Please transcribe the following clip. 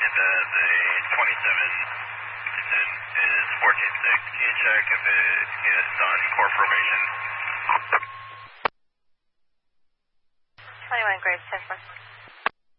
the 27 is 14-6. Can you check if it's on core formation? 21 Graves 10-4.